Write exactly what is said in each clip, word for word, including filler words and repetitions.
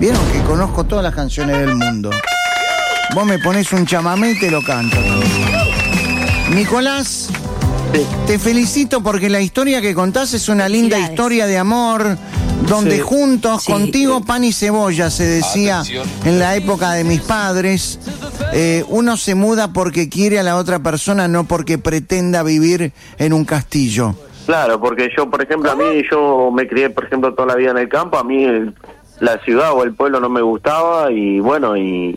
Vieron que conozco todas las canciones del mundo. Vos me ponés un chamamé y te lo canto. Nicolás, Sí. te felicito porque la historia que contás es una linda historia de amor, donde Sí. juntos, Sí. contigo pan y cebolla, se decía Atención. en la época de mis padres. Eh, uno se muda porque quiere a la otra persona, no porque pretenda vivir en un castillo. Claro, porque yo, por ejemplo, a mí, yo me crié, por ejemplo, toda la vida en el campo, a mí el- la ciudad o el pueblo no me gustaba y bueno, y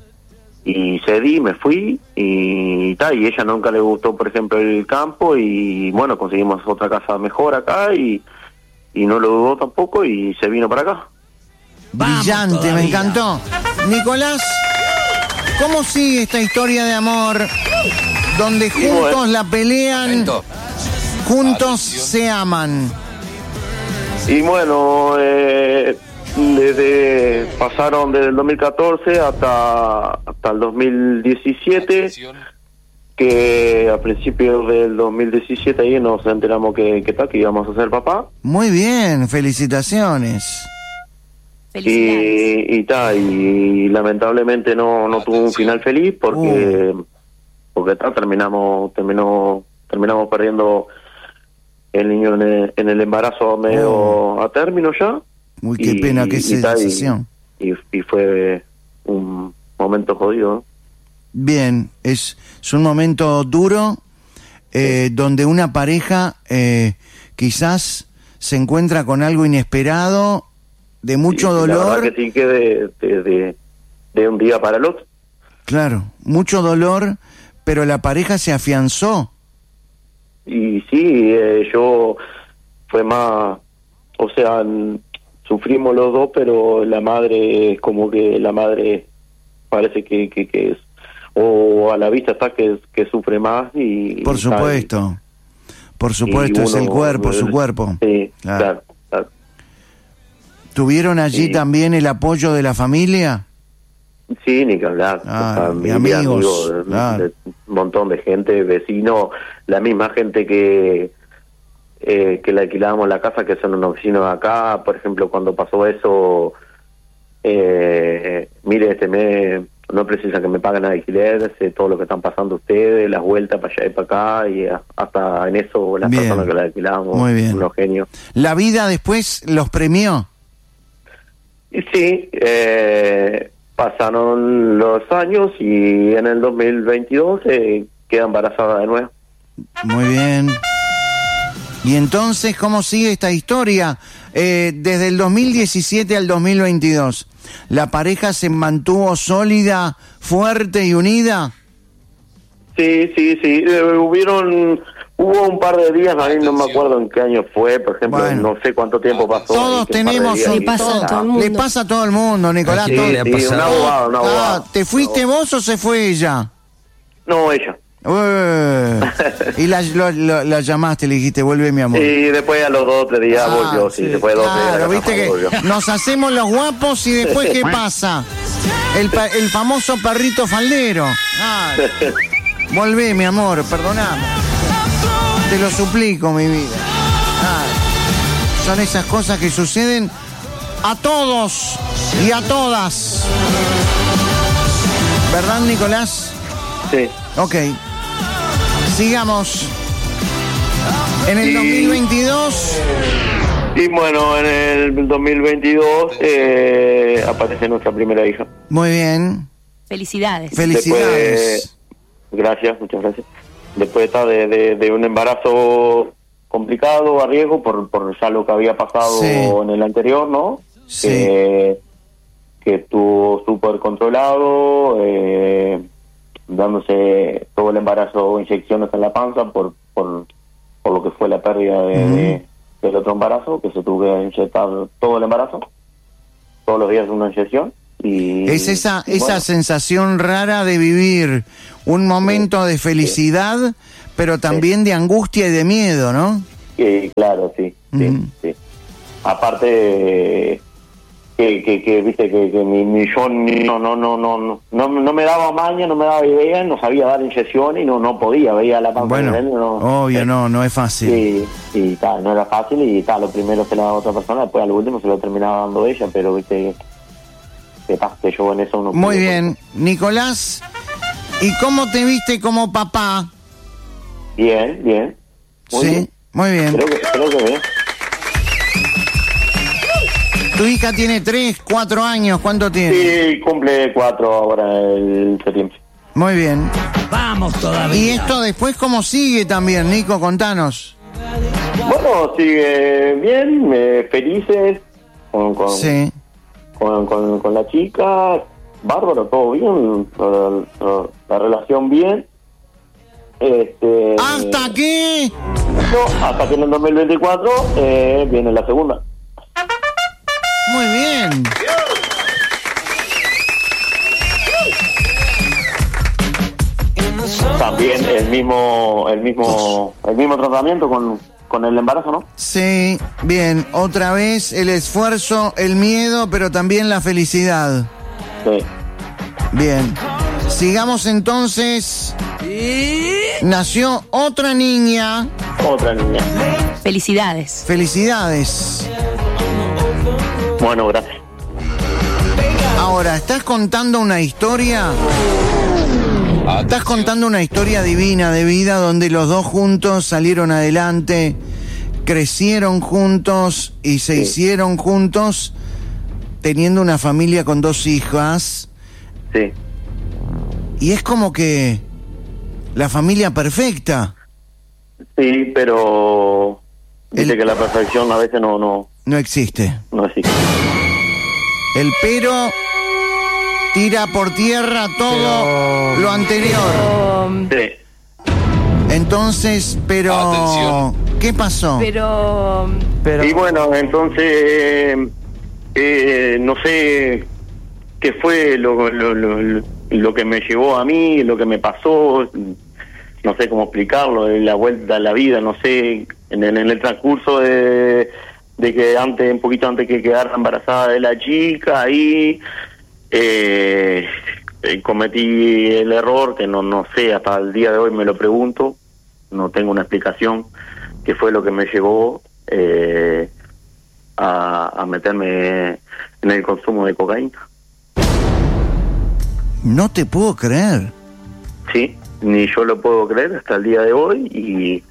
y cedí, me fui y tal, y ella nunca le gustó, por ejemplo, el campo y bueno, conseguimos otra casa mejor acá y, y no lo dudó tampoco y se vino para acá. Vamos Brillante, todavía. me encantó. Nicolás, ¿cómo sigue esta historia de amor donde juntos bueno. la pelean, Momento. juntos Atención. se aman? Y bueno, eh, desde pasaron desde el dos mil catorce hasta hasta el dos mil diecisiete, Atención. que a principios del dos mil diecisiete ahí nos enteramos que, que tal, que íbamos a ser papá. Muy bien, felicitaciones. Felicidades. Y, y ta, y lamentablemente no, no tuvo un Atención. final feliz porque porque ta, terminamos terminó terminamos perdiendo el niño en el, en el embarazo medio Oh. a término ya. Uy, qué Y- pena, qué y ta, y- sensación. Y, y fue un momento jodido, ¿no? Bien, es, es un momento duro eh, donde una pareja eh, quizás se encuentra con algo inesperado, de mucho Y la dolor. verdad que sí que de, de, de, de un día para el otro. Claro, mucho dolor, pero la pareja se afianzó. Y sí, eh, yo fue más, o sea, n- sufrimos los dos, pero la madre es como que la madre parece que, que, que es, o a la vista está que, que sufre más y... Por y supuesto, por y supuesto, es el uno- cuerpo, su cuerpo. Sí, Claro. claro, claro. ¿Tuvieron allí Sí. también el apoyo de la familia? Sí, ni que hablar. Ah, O sea, y amigos, de- claro. de un montón de gente, vecinos, la misma gente que eh, que le alquilábamos la casa, que son unos vecinos de acá. Por ejemplo, cuando pasó eso, eh, mire, este mes no precisa que me paguen alquiler, sé todo lo que están pasando ustedes, las vueltas para allá y para acá, y a- hasta en eso las Bien. personas que le alquilábamos, Muy bien. unos genios. ¿La vida después los premió? Y sí, eh, pasaron los años y en el dos mil veintidós eh, queda embarazada de nuevo. Muy bien. ¿Y entonces cómo sigue esta historia? Eh, desde el dos mil diecisiete al dos mil veintidós, ¿la pareja se mantuvo sólida, fuerte y unida? Sí, sí, sí. Eh, hubieron, hubo un par de días, a mí no me acuerdo en qué año fue, por ejemplo, Bueno. no sé cuánto tiempo pasó. Todos y que un par de tenemos días un... y- Le pasa a todo- todo el mundo. Le pasa a todo el mundo, Nicolás. Sí, todo- le ha sí, pasado. un abogado, un Ah, abogado. ¿te fuiste vos o se fue ella? No, ella. Eh, y la, lo- lo- la llamaste, le dijiste, vuelve mi amor. Y después a los dos o tres días Ah, volvió, sí, sí, después de dos o tres días. claro, la viste casa volvió. que nos hacemos los guapos y después ¿qué pasa? El, pa- el famoso perrito faldero. Ah, volvé, mi amor, perdoname. Te lo suplico, mi vida. Ah, son esas cosas que suceden a todos y a todas. ¿Verdad, Nicolás? Sí. Ok. Sigamos. En el Y- dos mil veintidós... Y bueno, en el dos mil veintidós eh, aparece nuestra primera hija. Muy bien. Felicidades. Felicidades. Gracias, muchas gracias. Después está de, de, de un embarazo complicado, a riesgo, por, por ya lo que había pasado Sí. en el anterior, ¿no? Sí. Que, que estuvo súper controlado, eh, dándose todo el embarazo, inyecciones en la panza por por, por lo que fue la pérdida de, Ujú. de- del otro embarazo, que se tuvo que inyectar todo el embarazo, todos los días una inyección. Y, Es esa, y esa bueno, sensación rara de vivir un momento de felicidad, pero también de angustia y de miedo, ¿no? y claro, sí, sí, Ujú. sí. Aparte, que, que, que viste, que, que mi, mi yo ni- no, no, no, no, no, no, no me daba maña, no me daba idea, no sabía dar inyecciones y no, no podía, veía la panza Bueno, de él, no, obvio, eh, no, no es fácil. Y, y tal, no era fácil y tal, lo primero se la daba otra persona, después al último se lo terminaba dando ella, pero viste, que pase, yo en eso no. Muy puedo. bien, Nicolás, ¿y cómo te viste como papá? Bien, bien. Muy Sí, bien. muy bien. Creo que, creo que bien. Tu hija tiene tres, cuatro años, ¿cuánto tiene? Sí, cumple cuatro ahora el septiembre. Muy bien. Vamos todavía. ¿Y esto después cómo sigue también, Nico? Contanos. Bueno, sigue bien, eh, felices con, con, Sí. con, con, con la chica, bárbaro, todo bien, la, la- la relación bien. Este, ¿Hasta qué? no, hasta que en el dos mil veinticuatro eh, viene la segunda. Muy bien. También el mismo, el mismo, el mismo tratamiento con, con el embarazo, ¿no? Sí, bien. Otra vez el esfuerzo, el miedo, pero también la felicidad. Sí. Bien. Sigamos entonces. Nació otra niña. Otra niña. Felicidades. Felicidades. Bueno, gracias. Ahora, ¿estás contando una historia? Estás contando una historia divina de vida donde los dos juntos salieron adelante, crecieron juntos y se Sí. hicieron juntos, teniendo una familia con dos hijas. Sí. Y es como que la familia perfecta. Sí, pero dice El- que la perfección a veces no, no, No existe. no existe. El pero tira por tierra todo lo anterior. Um, Sí. Entonces, pero... Atención. ¿Qué pasó? pero. Pero- Y bueno, entonces, eh, no sé qué fue lo, lo, lo, lo que me llevó a mí, lo que me pasó, no sé cómo explicarlo, la vuelta a la vida, no sé, en, en el transcurso de, de que antes, un poquito antes que quedara embarazada de la chica, ahí eh, eh, cometí el error, que no, no sé, hasta el día de hoy me lo pregunto, no tengo una explicación, qué fue lo que me llevó eh, a, a meterme en el consumo de cocaína. No te puedo creer. Sí, ni yo lo puedo creer hasta el día de hoy y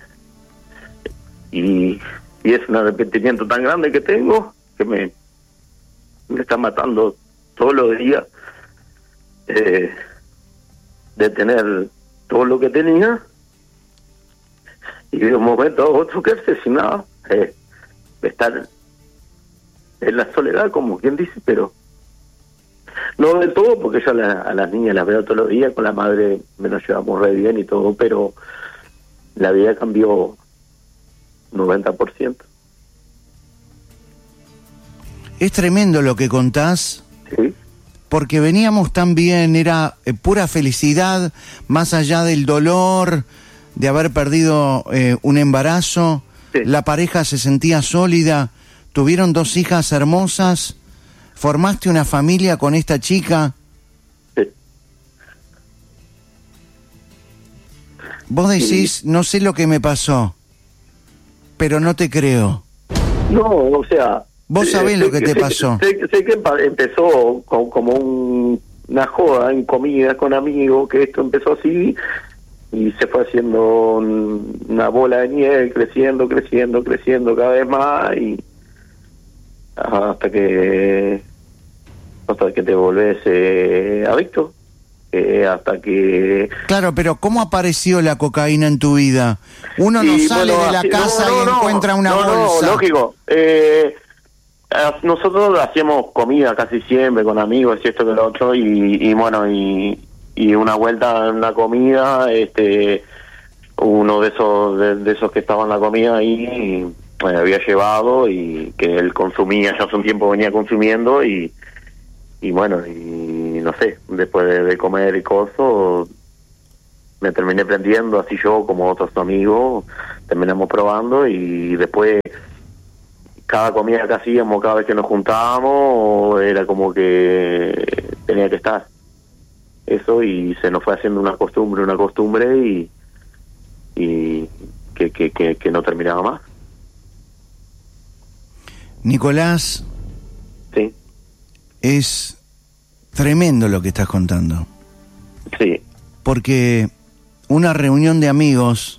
y, y es un arrepentimiento tan grande que tengo que me, me está matando todos los días eh, de tener todo lo que tenía y de un momento a otro quedarse sin nada, eh, estar en la soledad, como quien dice, pero no del todo, porque yo a, la- a las niñas las veo todos los días, con la madre me nos llevamos re bien y todo, pero la vida cambió noventa por ciento. Es tremendo lo que contás, ¿Sí? porque veníamos tan bien, era eh, pura felicidad, más allá del dolor de haber perdido eh, un embarazo. Sí. La pareja se sentía sólida, tuvieron dos hijas hermosas, formaste una familia con esta chica. Sí. Vos decís, no sé lo que me pasó, pero no te creo. No, o sea... Vos sabés lo que te sé- pasó. Sé, sé que empa- empezó co- como un- una joda en comida con amigos, que esto empezó así y se fue haciendo un- una bola de nieve, creciendo, creciendo, creciendo cada vez más y hasta que hasta que te volvés eh, adicto, eh, hasta que... Claro, pero ¿cómo apareció la cocaína en tu vida? Uno no Y, sale bueno, de la así- casa no, no, y no, encuentra una no, bolsa. No, lógico. Eh, eh, nosotros hacíamos comida casi siempre con amigos y esto que lo otro y, y bueno, y, y una vuelta en la comida, este, uno de esos de, de esos que estaba en la comida ahí me había llevado y que él consumía, ya hace un tiempo venía consumiendo y y bueno, y no sé, después de, de comer y cosas, me terminé prendiendo, así yo como otros amigos, terminamos probando y después cada comida que hacíamos, cada vez que nos juntábamos, era como que tenía que estar eso y se nos fue haciendo una costumbre, una costumbre y, y que, que, que, que no terminaba más. Nicolás, Sí, es Tremendo lo que estás contando. Sí. Porque una reunión de amigos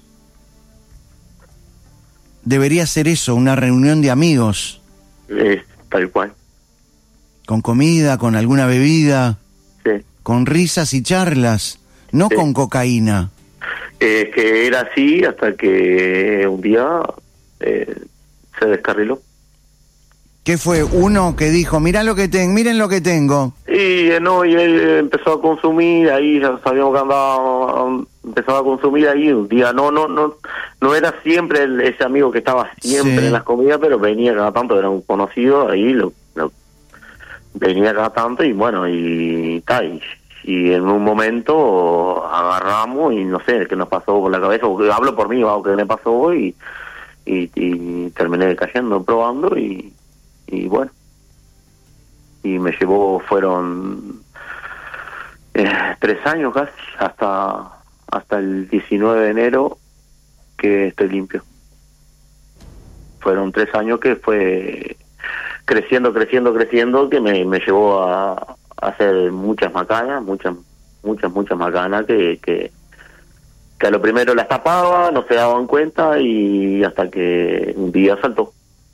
debería ser eso, una reunión de amigos. Es tal cual. Con comida, con alguna bebida, Sí. con risas y charlas, no Sí. con cocaína. Es que era así hasta que un día eh, se descarriló. ¿Qué fue? Uno que dijo, mirá lo que tengo, miren lo que tengo. Y eh, no, y él empezó a consumir, ahí ya sabíamos que andaba, empezaba a consumir ahí un día, no, no, no, no era siempre el, ese amigo que estaba siempre Sí. en las comidas, pero venía cada tanto, era un conocido, ahí lo, lo- venía cada tanto y bueno, y tal, y, y en un momento agarramos y no sé qué nos pasó por la cabeza, porque hablo por mí, o qué me pasó y, y, y terminé cayendo, probando y, y bueno. Y me llevó, fueron eh, tres años casi, hasta hasta el diecinueve de enero que estoy limpio. Fueron tres años que fue creciendo, creciendo, creciendo, que me, me llevó a, a hacer muchas macanas, muchas, muchas, muchas macanas que, que, que a lo primero las tapaba, no se daban cuenta y hasta que un día saltó.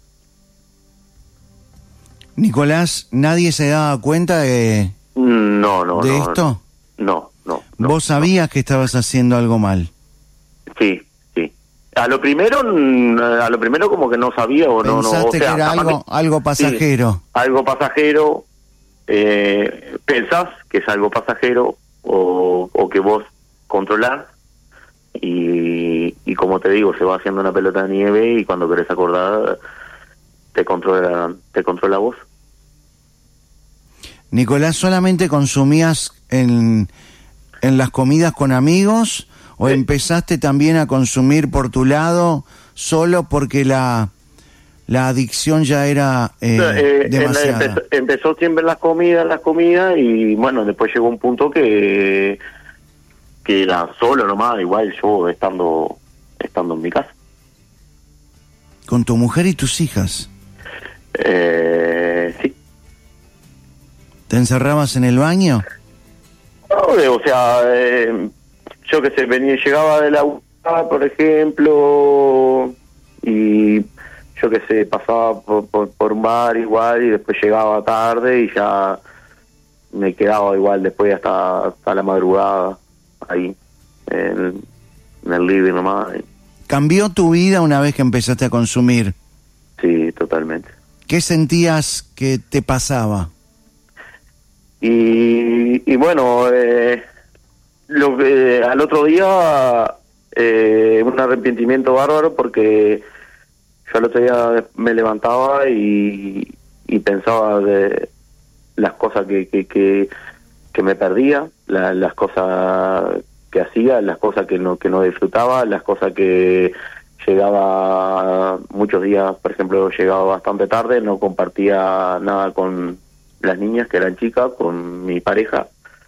Nicolás, ¿nadie se daba cuenta de, No, no, de no. esto? No, no. no ¿Vos sabías que estabas haciendo algo mal? Sí, sí. A lo primero, mm, a lo primero como que no sabía o no, no. ¿Pensaste O sea, que era capaz algo, que- algo pasajero? sí, algo pasajero. Eh, pensás que es algo pasajero o, o que vos controlás y, y como te digo, se va haciendo una pelota de nieve y cuando querés acordar te controla, te controla vos. Nicolás, ¿solamente consumías en, en las comidas con amigos o Sí. empezaste también a consumir por tu lado solo porque la, la adicción ya era eh, Eh, en la- demasiada? empezó, empezó siempre en las comidas, las comidas y bueno, después llegó un punto que que era solo nomás, igual yo estando estando en mi casa. ¿Con tu mujer y tus hijas? Eh, sí. ¿Te encerrabas en el baño? No, eh, o sea, eh, yo que sé, venía, llegaba de la U A, por ejemplo, y yo que sé, pasaba por, por, por un bar igual y después llegaba tarde y ya me quedaba igual después hasta, hasta la madrugada ahí, en, en el living nomás. ¿Cambió tu vida una vez que empezaste a consumir? Sí, totalmente. ¿Qué sentías que te pasaba? Y, y bueno, eh, lo que al otro día eh, un arrepentimiento bárbaro porque yo al otro día me levantaba y, y pensaba de las cosas que que, que, que me perdía, la, las cosas que hacía, las cosas que no que no disfrutaba, las cosas que llegaba muchos días, por ejemplo, llegaba bastante tarde, no compartía nada con las niñas que eran chicas, con mi pareja.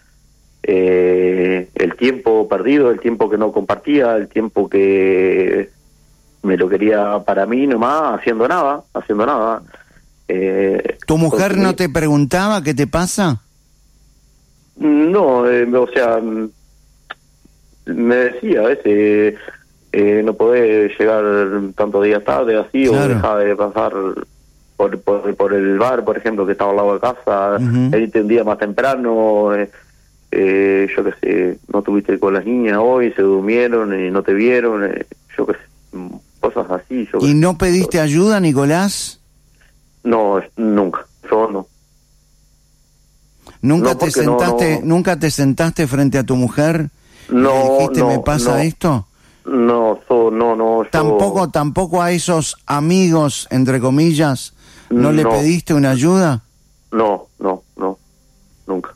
Eh, el tiempo perdido, el tiempo que no compartía, el tiempo que me lo quería para mí nomás, haciendo nada, haciendo nada. Eh, ¿Tu mujer consumí- no te preguntaba qué te pasa? No, eh, o sea, mm, me decía a veces, eh, no podés llegar tantos días tarde así, Claro. o dejar de pasar por, por, por el bar, por ejemplo, que estaba al lado de casa, Ujú. irte un día más temprano, eh, eh, yo qué sé, no tuviste con las niñas hoy, se durmieron y no te vieron, eh, yo qué sé, mm, cosas así. Yo qué ¿Y sé. no pediste ayuda, Nicolás? No, nunca, yo no. ¿Nunca No, te porque no, sentaste, no. nunca te sentaste frente a tu mujer y No, le dijiste no, me pasa no. esto? No, so, no, no, yo... Tampoco, tampoco a esos amigos, entre comillas, ¿no le No. pediste una ayuda? No, no, no, nunca.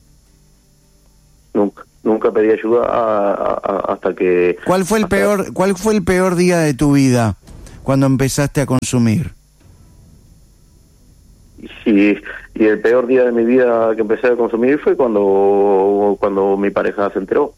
Nunca, nunca pedí ayuda a- a- a- hasta que... ¿Cuál fue el hasta- peor, cuál fue el peor día de tu vida cuando empezaste a consumir? Sí, y el peor día de mi vida que empecé a consumir fue cuando, cuando mi pareja se enteró.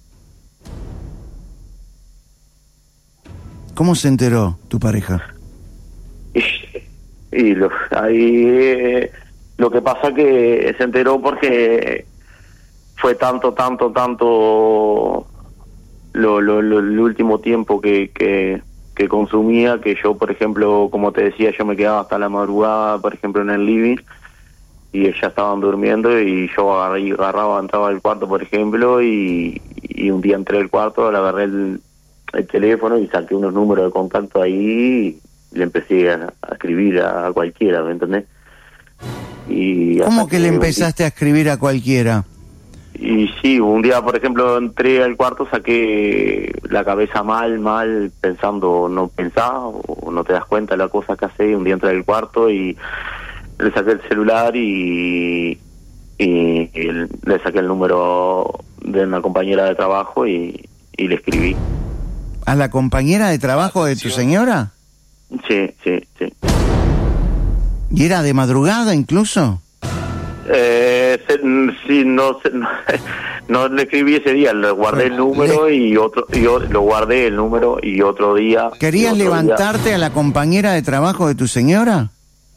¿Cómo se enteró tu pareja? Y, y lo, ahí, eh, Lo que pasa que se enteró porque fue tanto, tanto, tanto lo, lo, lo el último tiempo que, que, que consumía, que yo, por ejemplo, como te decía, yo me quedaba hasta la madrugada, por ejemplo, en el living, y ellas estaban durmiendo, y yo agarré, agarraba, entraba al cuarto, por ejemplo, y, y un día entré al cuarto, le agarré el, el teléfono y saqué unos números de contacto ahí, y le empecé a, a escribir a, a cualquiera, ¿me entendés? Y ¿Cómo que le empezaste a escribir a cualquiera? Y sí, un día, por ejemplo, entré al cuarto, saqué la cabeza mal, mal, pensando, no pensás o no te das cuenta de la cosa que haces, y un día entré al cuarto y le saqué el celular y, y, y le saqué el número de una compañera de trabajo y, y le escribí. ¿A la compañera de trabajo de tu señora? Sí, sí, sí. ¿Y era de madrugada incluso? Eh, se, sí, no, se, no, no le escribí ese día, le guardé el número le... y otro, yo lo guardé el número y otro día. ¿Querías otro levantarte día. a la compañera de trabajo de tu señora?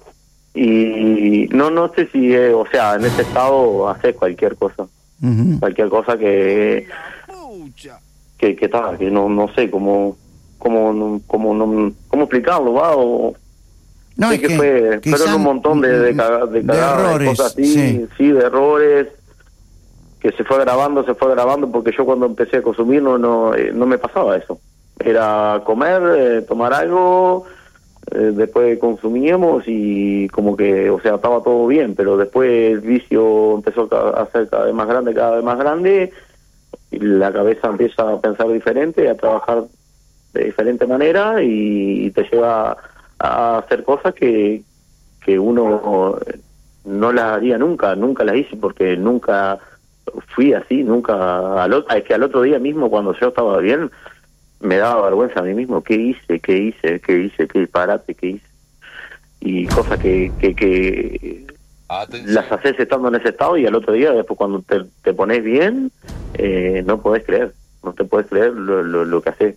Y no, no sé si, eh, o sea, en ese estado haces cualquier cosa, uh-huh. cualquier cosa que, que, que tal, que no, no sé cómo, cómo, cómo, no, cómo explicarlo, va, o no, sé es que, que fue, fueron un montón de, de, caga, de, de errores, de cosas así, sí. sí, de errores, que se fue grabando, se fue grabando, porque yo cuando empecé a consumir no, no, eh, no me pasaba eso. Era comer, eh, tomar algo, eh, después consumíamos y como que, o sea, estaba todo bien, pero después el vicio empezó a ser cada vez más grande, cada vez más grande, y la cabeza empieza a pensar diferente, a trabajar de diferente manera, y te lleva a hacer cosas que, que uno no las haría nunca, nunca las hice porque nunca fui así, nunca, al otro, es que al otro día mismo cuando yo estaba bien, me daba vergüenza a mí mismo, ¿qué hice? ¿Qué hice? ¿Qué hice? ¿Qué disparate? ¿Qué hice? Y cosas que, que, que las haces estando en ese estado, y al otro día, después cuando te, te pones bien, eh, no podés creer, no te podés creer lo, lo, lo que haces.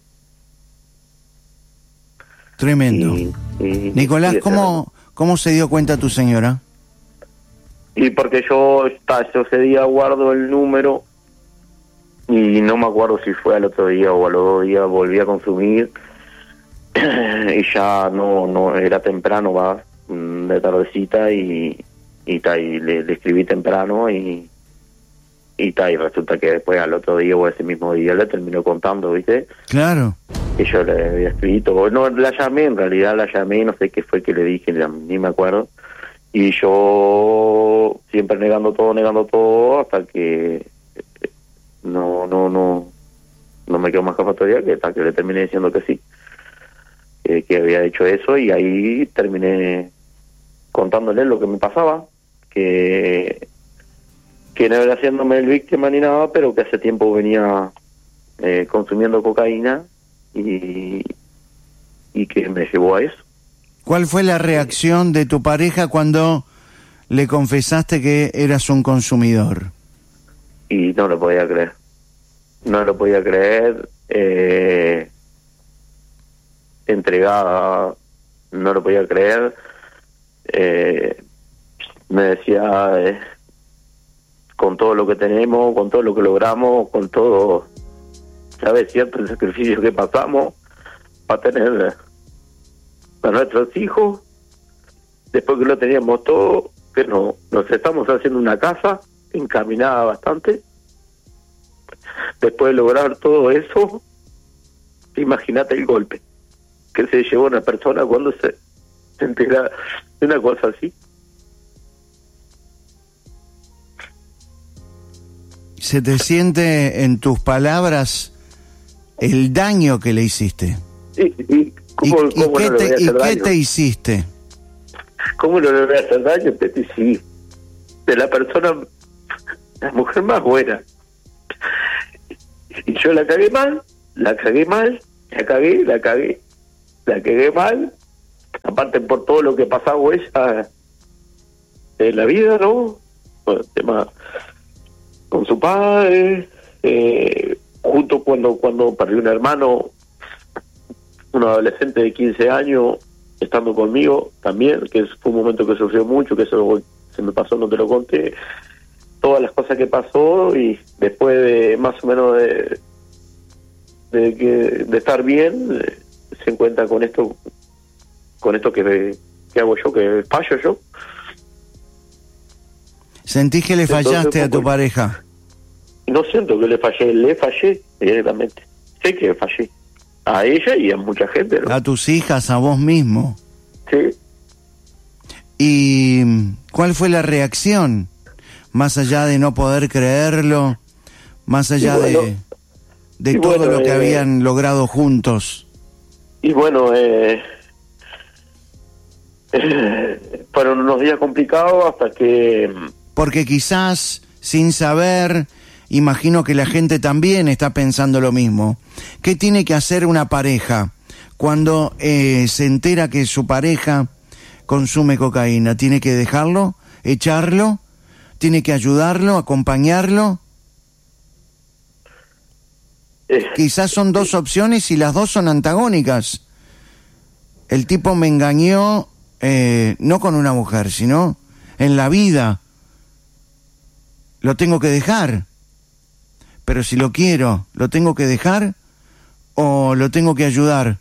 Tremendo. Y, y, Nicolás, y ¿cómo, ¿cómo se dio cuenta tu señora? Y porque yo, está, yo ese día guardo el número y no me acuerdo si fue al otro día o a los dos días volví a consumir y ya no no era temprano, va, de tardecita, y y, ta, y le, le escribí temprano y y, ta, y resulta que después al otro día o ese mismo día le terminó contando, ¿viste? Claro. Que yo le había escrito, no, la llamé, en realidad la llamé, no sé qué fue que le dije, ni me acuerdo, y yo siempre negando todo, negando todo, hasta que no no no no me quedó más escapatoria que hasta que le terminé diciendo que sí, que, que había hecho eso, y ahí terminé contándole lo que me pasaba, que que no era haciéndome el víctima ni nada, pero que hace tiempo venía eh, consumiendo cocaína y y que me llevó a eso. ¿Cuál fue la reacción de tu pareja cuando le confesaste que eras un consumidor? Y no lo podía creer, no lo podía creer, eh, entregada, no lo podía creer, eh, me decía, eh, con todo lo que tenemos, con todo lo que logramos, con todo, ¿sabes? Cierto, el sacrificio que pasamos para tener a nuestros hijos, después que lo teníamos todo, que no, nos estamos haciendo una casa encaminada bastante. Después de lograr todo eso, imagínate el golpe que se llevó una persona cuando se, se entera de una cosa así. ¿Se te siente en tus palabras el daño que le hiciste? ¿Y, y, cómo, ¿Y, cómo y, qué, no te, ¿y qué daño? te hiciste? ¿Cómo no le voy a hacer daño? Sí, de la persona, la mujer más buena. Y yo la cagué mal, la cagué mal, la cagué, la cagué, la cagué mal. Aparte por todo lo que pasaba ella en la vida, ¿no? Por el tema con su padre, eh, justo cuando cuando perdió un hermano, un adolescente de quince años, estando conmigo también, que fue un momento que sufrió mucho, que se lo, se me pasó, no te lo conté, todas las cosas que pasó, y después de más o menos de de, que, de estar bien, eh, se encuentra con esto, con esto que, que hago yo, que fallo yo. ¿Sentís que le fallaste Entonces, a tu pareja? No siento que le fallé, le fallé directamente. Sé que fallé. A ella y a mucha gente, ¿no? A tus hijas, a vos mismo. Sí. ¿Y cuál fue la reacción? Más allá de no poder creerlo, más allá bueno, de, de todo bueno, lo que eh, habían logrado juntos. Y bueno, eh, eh, fueron unos días complicados hasta que... Porque quizás, sin saber, imagino que la gente también está pensando lo mismo. ¿Qué tiene que hacer una pareja cuando eh, se entera que su pareja consume cocaína? ¿Tiene que dejarlo? ¿Echarlo? ¿Tiene que ayudarlo? ¿Acompañarlo? Eh, Quizás son dos opciones y las dos son antagónicas. El tipo me engañó, eh, no con una mujer, sino en la vida. Lo tengo que dejar. Pero si lo quiero, ¿lo tengo que dejar o lo tengo que ayudar?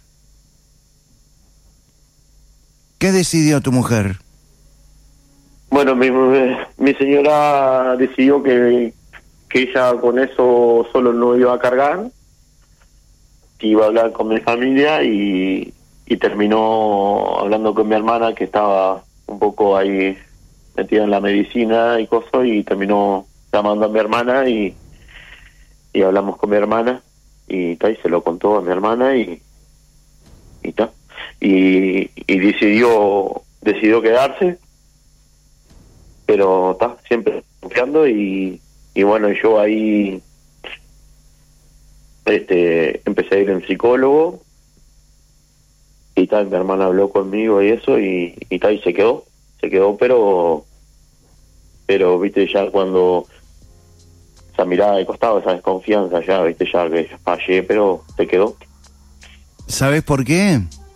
¿Qué decidió tu mujer? Bueno, mi, mi señora decidió que, que ella con eso solo no iba a cargar, que iba a hablar con mi familia, y, y terminó hablando con mi hermana, que estaba un poco ahí metida en la medicina y cosas, y terminó llamando a mi hermana y, y hablamos con mi hermana y tal, y se lo contó a mi hermana y y tal, y, y decidió decidió quedarse, pero está siempre confiando, y, y bueno, yo ahí este empecé a ir en psicólogo y tal, mi hermana habló conmigo y eso, y, y tal, y se quedó se quedó pero pero viste, ya cuando esa mirada de costado, esa desconfianza, ya viste, ya que fallé, pero se quedó. ¿Sabes por qué?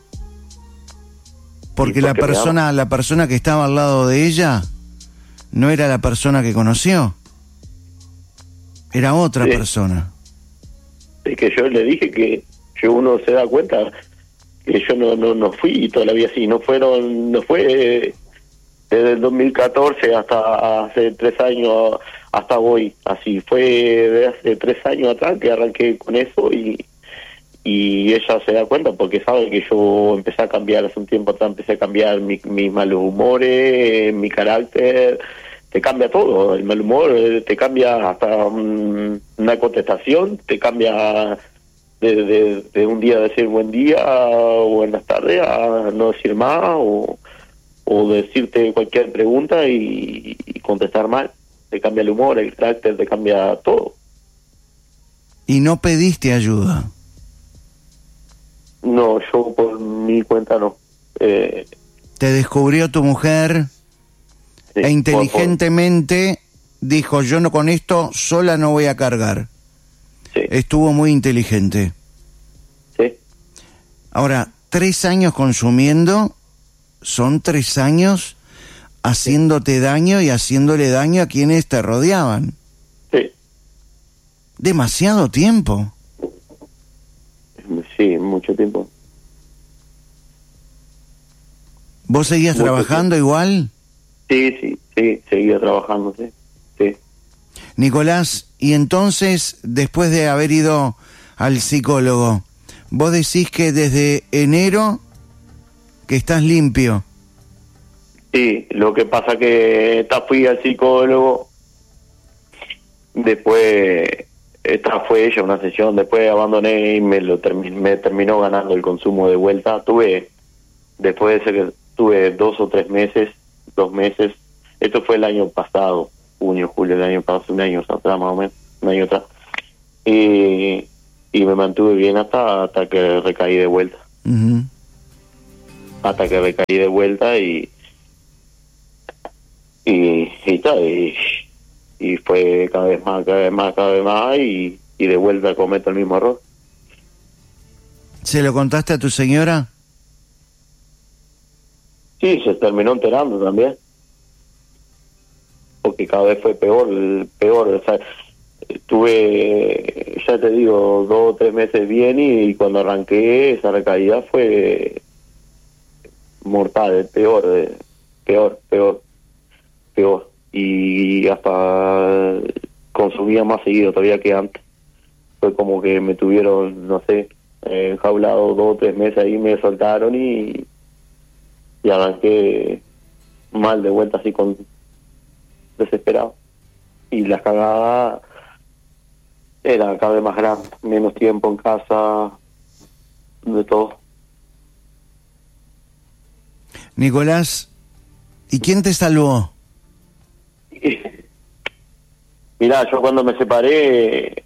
Porque la persona, la persona que estaba al lado de ella no era la persona que conoció, era otra sí. persona. Es que yo le dije que, que uno se da cuenta que yo no no no fui todavía así, no fueron, no fue desde el dos mil catorce hasta hace tres años hasta hoy, así fue de hace tres años atrás que arranqué con eso, y y ella se da cuenta porque sabe que yo empecé a cambiar hace un tiempo atrás, empecé a cambiar mi, mis malos humores, mi carácter, te cambia todo, el mal humor te cambia hasta un, una contestación, te cambia de, de, de un día decir buen día o buenas tardes a no decir más, o, o decirte cualquier pregunta y, y contestar mal, te cambia el humor, el carácter, te cambia todo. ¿Y no pediste ayuda? No, yo por mi cuenta no. Eh, Te descubrió tu mujer sí, e inteligentemente por, por... dijo, yo no con esto sola no voy a cargar. Sí. Estuvo muy inteligente. Sí. Ahora, tres años consumiendo son tres años haciéndote sí. daño y haciéndole daño a quienes te rodeaban. Sí. Demasiado tiempo. Sí, mucho tiempo. ¿Vos seguías mucho trabajando tiempo. igual? Sí, sí, sí, seguía trabajando, sí. sí. Nicolás, y entonces, después de haber ido al psicólogo, vos decís que desde enero que estás limpio. Sí, lo que pasa que esta fui al psicólogo, después... Esta fue ella una sesión, después abandoné y me lo termi- me terminó ganando el consumo de vuelta. Tuve, después de ese que tuve dos o tres meses, dos meses, esto fue el año pasado, junio, julio del año pasado, un año atrás más o menos, un año atrás. Y, y me mantuve bien hasta hasta que recaí de vuelta. Uh-huh. Hasta que recaí de vuelta y y y tal, y, y fue cada vez más, cada vez más, cada vez más, y, y de vuelta cometo el mismo error. ¿Se lo contaste a tu señora? Sí, se terminó enterando también. porque cada vez fue peor, peor, o sea, estuve, ya te digo, dos o tres meses bien y, y cuando arranqué esa recaída fue mortal, peor, eh, peor, peor, peor, y hasta consumía más seguido todavía que antes. Fue como que me tuvieron, no sé, eh, enjaulado dos o tres meses ahí, me soltaron y, y arranqué mal de vuelta, así con desesperado. Y las cagadas eran cada vez más grandes, menos tiempo en casa, de todo. Nicolás, ¿y quién te salvó? Mirá, yo cuando me separé,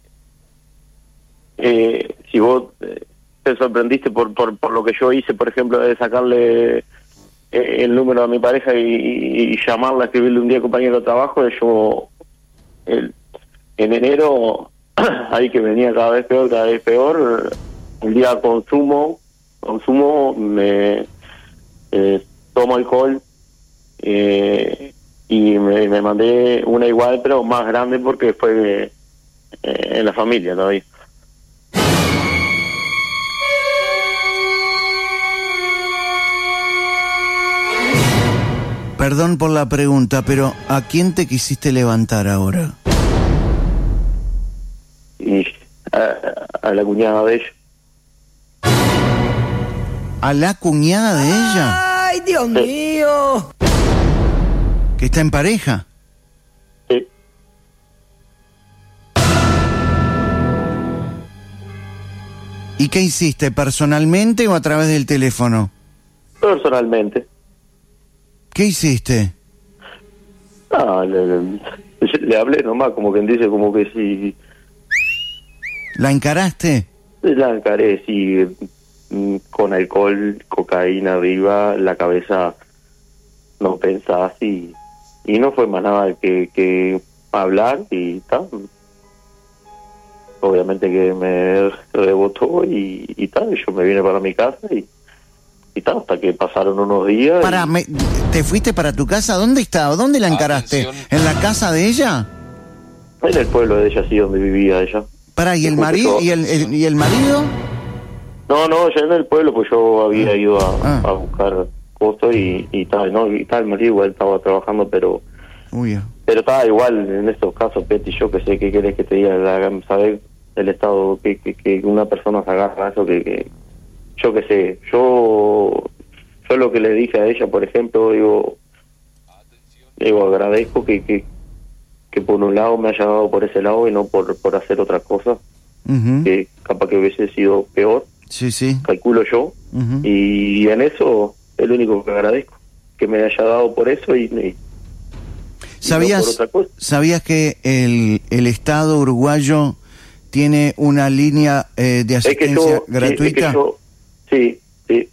eh, si vos eh, te sorprendiste por, por por lo que yo hice, por ejemplo, de sacarle eh, el número a mi pareja y, y, y llamarla, escribirle un día compañero de trabajo, yo el, en enero, ahí que venía cada vez peor, cada vez peor, un día consumo, consumo, me eh, tomo alcohol, eh, y me, me mandé una igual pero más grande porque fue eh, en la familia todavía. Perdón por la pregunta, pero ¿a quién te quisiste levantar ahora? Y a, a la cuñada de ella. ¿A la cuñada de ella? ¡Ay, Dios Sí. mío! ¿Que está en pareja? Sí. ¿Y qué hiciste, personalmente o a través del teléfono? Personalmente. ¿Qué hiciste? Ah, le, le, le hablé nomás, como quien dice, como que si ¿La encaraste? la encaré, si mm, con alcohol, cocaína arriba, la cabeza no pensaba así. Y no fue más nada que, que hablar y tal. Obviamente que me rebotó y, y tal, y yo me vine para mi casa y, y tal, hasta que pasaron unos días. Para, y... me- ¿te fuiste para tu casa? ¿Dónde estaba? ¿Dónde la encaraste? Atención. ¿En la casa de ella? En el pueblo de ella, sí, donde vivía ella. Para, ¿y el Justo marido? yo- ¿Y el, el- y el marido? No, no, ya en el pueblo, pues yo había ido a, Ah. a buscar cosas y, y tal, ¿no? Y tal, el marido igual estaba trabajando, pero Uy, pero estaba igual en estos casos, Peti, yo que sé, ¿qué querés que te diga? La, saber el estado que, que, que una persona se agarra a eso, que, que yo que sé, yo yo lo que le dije a ella, por ejemplo, digo, digo agradezco que, que, que por un lado me haya dado por ese lado y no por, por hacer otra cosa, ujú. que capaz que hubiese sido peor, Sí, sí. calculo yo, Ujú. y en eso es lo único que agradezco, que me haya dado por eso y, y, y no ¿Sabías, por otra cosa. ¿Sabías que el, el Estado uruguayo tiene una línea eh, de Es que asistencia yo, sí, es gratuita? que yo, sí, sí,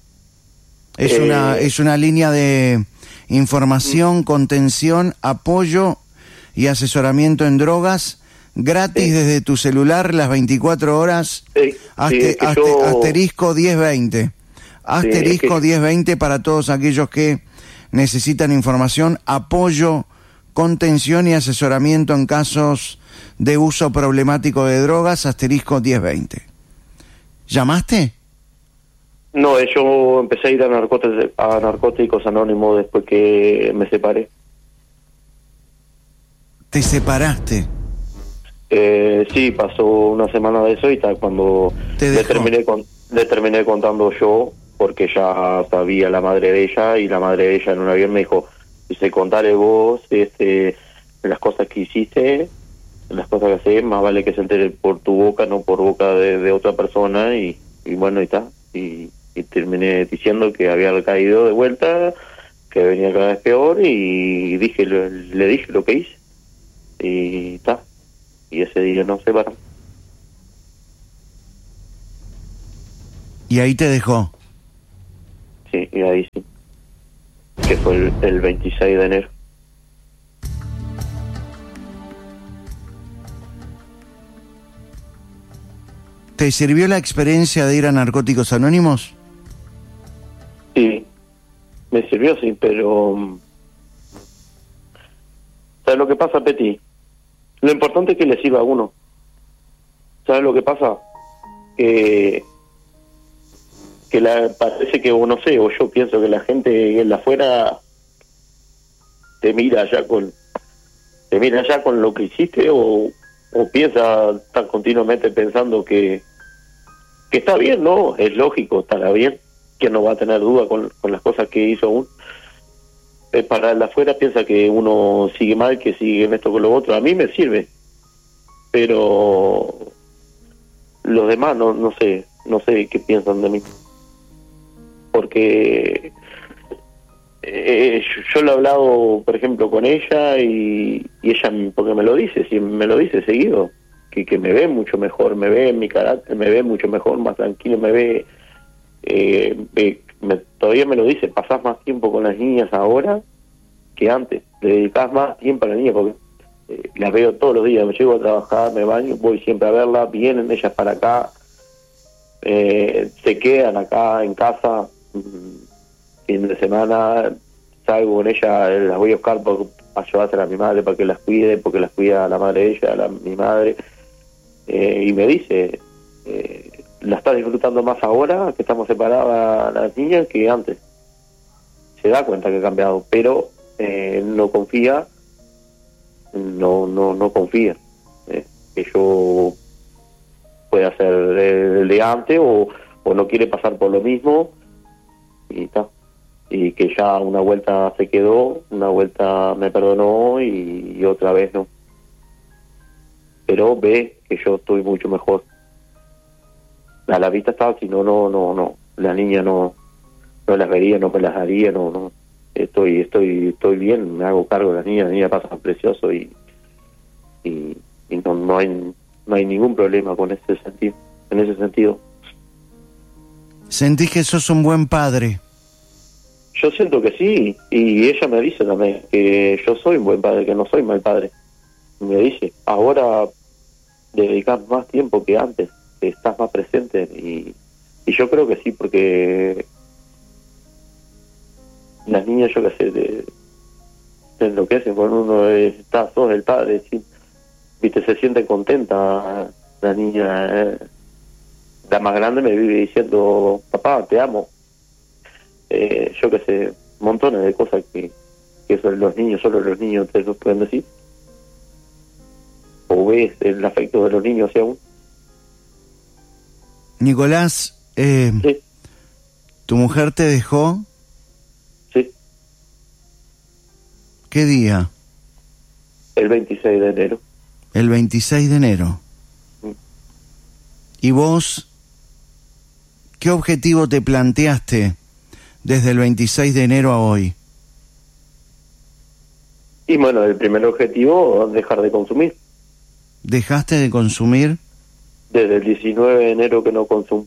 Es Eh, una es una línea de información, contención, apoyo y asesoramiento en drogas gratis Sí. desde tu celular las veinticuatro horas. sí, Aste- sí, es que aste- yo- Asterisco diez veinte. Asterisco es que- diez veinte para todos aquellos que necesitan información, apoyo, contención y asesoramiento en casos de uso problemático de drogas. Asterisco diez veinte. ¿Llamaste? No, eh, yo empecé a ir a narcóticos, a narcóticos anónimos después que me separé. ¿Te separaste? Eh, sí, pasó una semana de eso y tal, cuando Te le dejó. terminé, con, le terminé contando yo, porque ya sabía la madre de ella, y la madre de ella en un avión me dijo, dice, contale vos este, las cosas que hiciste, las cosas que haces, más vale que se entere por tu boca, no por boca de, de otra persona, y, y bueno, y tal, y, y terminé diciendo que había recaído de vuelta, que venía cada vez peor, y dije le, le dije lo que hice, y tal, y ese día nos separamos. Y ahí te dejó. Sí, y ahí sí, que fue el, el veintiséis de enero. ¿Te sirvió la experiencia de ir a Narcóticos Anónimos? Sí, me sirvió, sí, pero mm, ¿Sabes lo que pasa, Peti? Lo importante es que le sirva a uno. ¿Sabes lo que pasa? Que, que la, parece que, o no sé, o yo pienso que la gente en la afuera te mira ya con te mira ya con lo que hiciste, o, o piensa, está continuamente pensando que, que está bien, ¿no? Es lógico, estará bien. ¿Quién no va a tener duda con, con las cosas que hizo uno? Eh, para la afuera piensa que uno sigue mal, que sigue en esto con lo otro. A mí me sirve, pero los demás no no sé, no sé qué piensan de mí. Porque eh, yo, yo lo he hablado, por ejemplo, con ella y, y ella, porque me lo dice, sí, me lo dice seguido, que, que me ve mucho mejor, me ve en mi carácter, me ve mucho mejor, más tranquilo, me ve, eh, ve me, todavía me lo dice, pasás más tiempo con las niñas ahora que antes, le dedicás más tiempo a las niñas, porque eh, las veo todos los días, me llego a trabajar, me baño, voy siempre a verlas, vienen ellas para acá, eh, se quedan acá en casa, fin de semana salgo con ella, las voy a buscar por, a llevársela a mi madre para que las cuide, porque las cuida la madre de ella, la, mi madre, eh, y me dice, eh, la estás disfrutando más ahora que estamos separadas las niñas que antes. Se da cuenta que ha cambiado, pero eh, no confía, no no no confía eh, que yo pueda ser el de antes, o, o no quiere pasar por lo mismo, y está, y que ya una vuelta se quedó, una vuelta me perdonó y, y otra vez no, pero ve que yo estoy mucho mejor. A la vista está, si no, no, no, no, la niña no, no las vería, no me las daría, no, no, estoy, estoy, estoy bien, me hago cargo de las niñas, la niña pasa precioso y, y, y no, no hay, no hay ningún problema con ese sentido, en ese sentido. ¿Sentís que sos un buen padre? Yo siento que sí, y ella me dice también que yo soy un buen padre, que no soy mal padre. Me dice, ahora dedicás más tiempo que antes, que estás más presente, y, y yo creo que sí, porque las niñas, yo qué sé, de, de enloquecen cuando uno está, sos el padre, ¿sí? Viste, se siente contenta la niña, eh. La más grande me vive diciendo, papá, te amo. Eh, yo qué sé, montones de cosas que, que son los niños, solo los niños te los pueden decir. O ves el afecto de los niños hacia uno. Nicolás, eh, Sí. ¿tu mujer te dejó? Sí. ¿Qué día? El veintiséis de enero. El veintiséis de enero. Mm. ¿Y vos qué objetivo te planteaste desde el veintiséis de enero a hoy? Y bueno, el primer objetivo es dejar de consumir. ¿Dejaste de consumir? Desde el diecinueve de enero que no consumo.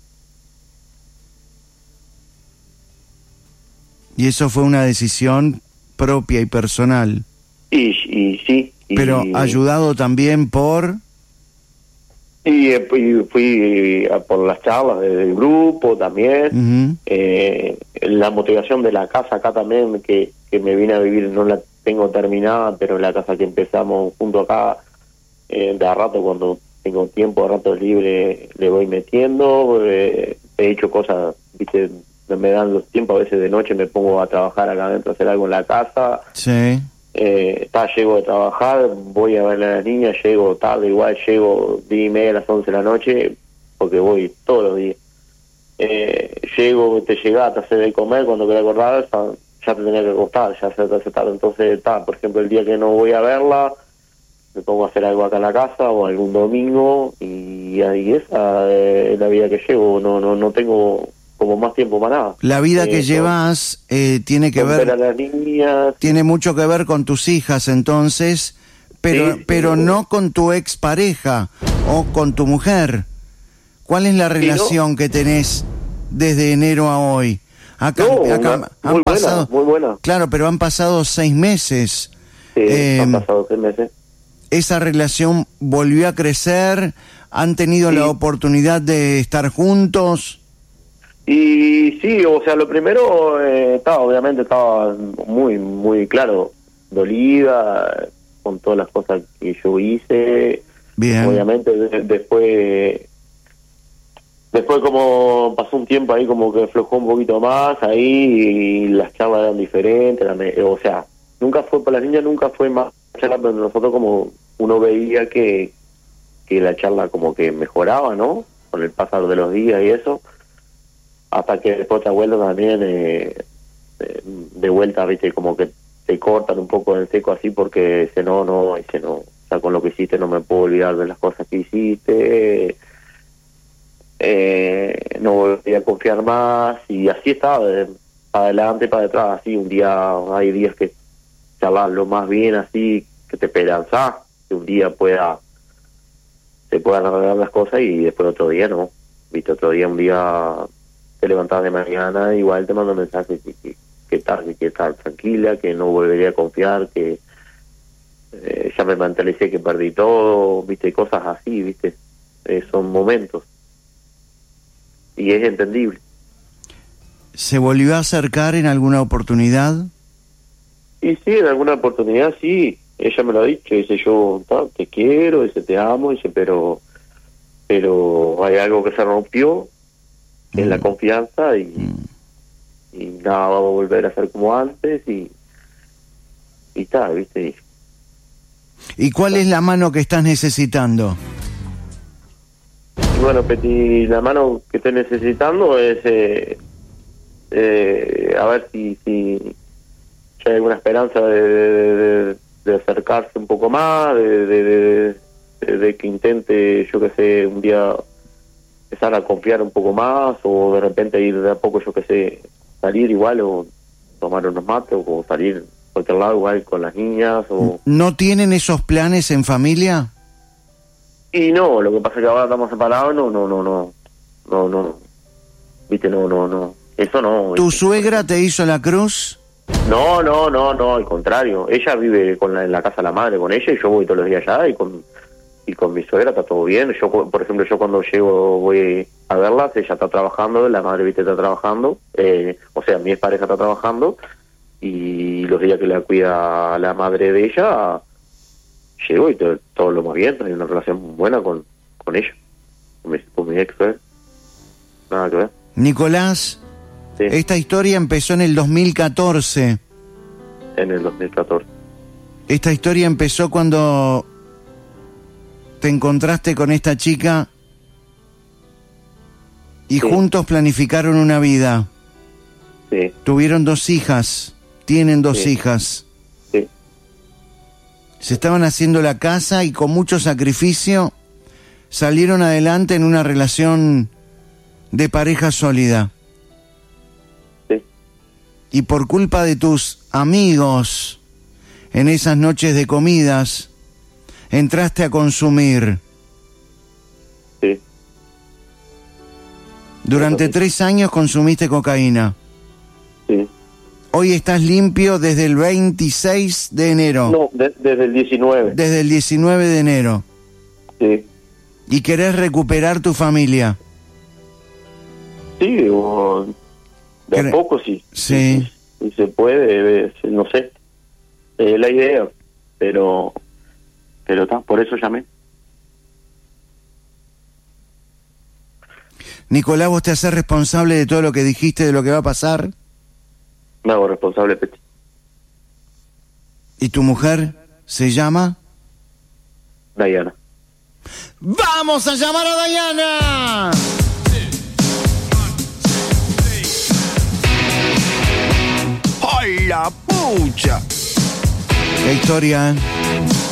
Y eso fue una decisión propia y personal. Y, y sí. Y, Pero ayudado también por... Y, y fui a por las charlas del grupo también. Uh-huh. eh, la motivación de la casa acá también, que, que me vine a vivir, no la tengo terminada, pero la casa que empezamos junto acá, eh, de a rato cuando tengo tiempo, a rato libre, le voy metiendo. Eh, he hecho cosas, viste, me dan los tiempos, a veces de noche me pongo a trabajar acá adentro, a hacer algo en la casa. Sí. Eh, está, llego de trabajar, voy a ver a las niñas, llego tarde, igual llego diez y media a las once de la noche, porque voy todos los días. Eh, llego, te llegás, te haces de comer, cuando querés acordar, ya, ya te tenés que acostar, ya se te hace tarde. Entonces, está, por ejemplo, el día que no voy a verla, me pongo a hacer algo acá en la casa, o algún domingo, y ahí esa es la vida que llevo, no no no tengo como más tiempo para nada. La vida eh, que llevas eh, tiene que ver, ver a las niñas, tiene mucho que ver con tus hijas, entonces, pero Sí, pero sí. no con tu expareja o con tu mujer. ¿Cuál es la relación no. que tenés desde enero a hoy? Acá, No, acá una- han muy pasado, buena, muy buena. claro, pero han pasado seis meses. Sí, Eh, han pasado tres meses. ¿Esa relación volvió a crecer? ¿Han tenido Sí. la oportunidad de estar juntos? Y sí, o sea, lo primero, eh, estaba, obviamente estaba muy, muy claro, dolida, con todas las cosas que yo hice. Bien. Obviamente de, después después como pasó un tiempo ahí como que aflojó un poquito más ahí y las charlas eran diferentes, la me, o sea, nunca fue para las niñas, nunca fue más charla, pero nosotros como uno veía que que la charla como que mejoraba, ¿no? Con el pasar de los días y eso, hasta que después te vuelta también eh, eh, de vuelta, viste, como que te cortan un poco en seco así porque dice no, no, dice no, o sea, con lo que hiciste no me puedo olvidar de las cosas que hiciste, eh, no volví a confiar más, y así estaba, de, para adelante, para detrás, así, un día, hay días que charlas lo más bien así, que te esperanzás, que un día pueda se puedan arreglar las cosas y después otro día no, viste, otro día, un día te levantas de mañana, igual te mando mensajes que, que, que tal, que, que estar tranquila, que no volvería a confiar, que eh, ya me mentalicé que perdí todo, viste, cosas así, viste, eh, son momentos y es entendible. ¿Se volvió a acercar en alguna oportunidad? Y sí, en alguna oportunidad sí. Ella me lo ha dicho, dice yo te quiero, dice te amo, dice pero pero hay algo que se rompió, que mm. es la confianza y, mm. y nada, vamos a volver a ser como antes y y está, viste. ¿Y cuál es la mano que estás necesitando? Y bueno, Peti, la mano que estoy necesitando es eh, eh, a ver si, si hay alguna esperanza de, de, de de acercarse un poco más, de, de, de, de, de que intente, yo que sé, un día empezar a confiar un poco más, o de repente ir de a poco, yo que sé, salir igual, o tomar unos mates, o salir a cualquier lado igual con las niñas, o... ¿No tienen esos planes en familia? Y no, lo que pasa es que ahora estamos separados, no, no, no, no, no, no, viste, no, no, no, eso no. ¿Tu ¿viste? suegra te hizo la cruz? No, no, no, no, al contrario. Ella vive con la, en la casa de la madre con ella y yo voy todos los días allá y con y con mi suegra está todo bien. Yo, por ejemplo, yo cuando llego voy a verlas, ella está trabajando, la madre, viste, está trabajando, eh, o sea, mi pareja está trabajando y los días que la cuida la madre de ella, llego y todo, todo lo más bien, hay una relación buena con, con ella, con mi, con mi ex, ¿eh? Nada que ver. Nicolás, sí. Esta historia empezó en el dos mil catorce. En el dos mil catorce. Esta historia empezó cuando te encontraste con esta chica y sí. juntos planificaron una vida. Sí. Tuvieron dos hijas, tienen dos sí. hijas. Sí. Se estaban haciendo la casa y con mucho sacrificio salieron adelante en una relación de pareja sólida. Sí. Y por culpa de tus amigos, en esas noches de comidas, entraste a consumir. Sí. Durante tres años consumiste cocaína. Sí. Hoy estás limpio desde el veintiséis de enero. No, de, desde el diecinueve. Desde el diecinueve de enero. Sí. Y querés recuperar tu familia. Sí, o de a poco sí. Sí. Si se puede, no sé. Es la idea, pero pero ta, por eso llamé. Nicolás, ¿vos te haces responsable de todo lo que dijiste, de lo que va a pasar? Me hago responsable, Peti. ¿Y tu mujer se llama? Dayana. ¡Vamos a llamar a Dayana! ¡Ay, la pucha! Qué historia, ¿eh?